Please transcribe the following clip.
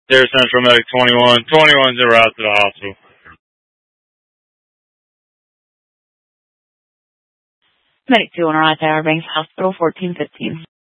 Air Central Medic 21. 21's en route to the hospital. Medic 2 on arrive at Outer Banks Hospital, 1415.